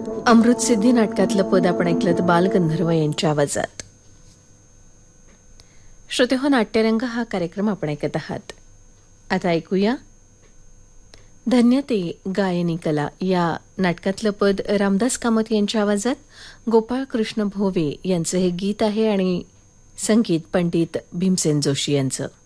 अमृत सिद्धी नाटकातलं पद आपण ऐकलं तर बालगंधर्व यांच्या आवाजात. श्रोतेहो, नाट्यरंग हा कार्यक्रम आपण ऐकत आहात. आता ऐकूया धन्यते गायनी कला या नाटकातलं पद रामदास कामत यांच्या आवाजात गोपाळ कृष्ण भोवे यांचं हे गीत आहे आणि संगीत पंडित भीमसेन जोशी यांचं.